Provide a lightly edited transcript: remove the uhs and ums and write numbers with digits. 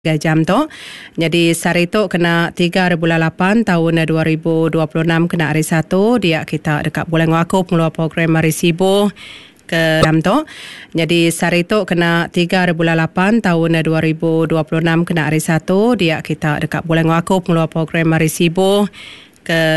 jam tu. Jadi sehari tu kena 3/8 tahun 2026 kena hari 1 dia kita dekat bulan aku pengeluar program Mari Sibo ke jam tu. Jadi sehari tu kena 3/8 tahun 2026 kena hari 1 dia kita dekat bulan aku pengeluar program Mari Sibo ke